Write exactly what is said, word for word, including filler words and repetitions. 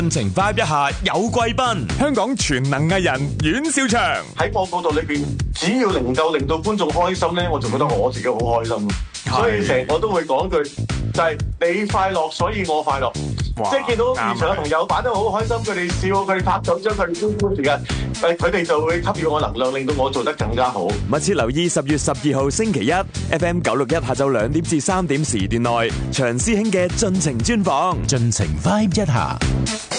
盡情 vibe 一下有貴賓，香港全能藝人阮兆祥喺報告度裏邊，只要能夠令到觀眾開心咧，我就覺得我自己好開心。所以成日我都會講句，就係你快樂，所以我快樂。即係見到現場嘅朋友擺得好開心，佢哋笑，佢哋拍手掌，佢哋歡呼時間，誒佢哋就會給予我能量，令到我做得更加好。 密切留意十月十二號星期一 F M 九六一下晝兩點至三點時段內，長師兄嘅盡情專訪，盡情 vibe 一下。